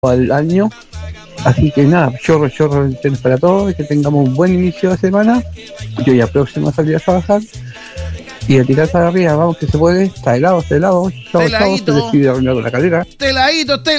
al año. Así que nada, chorro bendiciones para todos, que tengamos un buen inicio de semana. Yo ya próximo a salir a trabajar y a tirar para arriba, vamos que se puede, está helado, chao, se decide reunión con la calera. Teladito,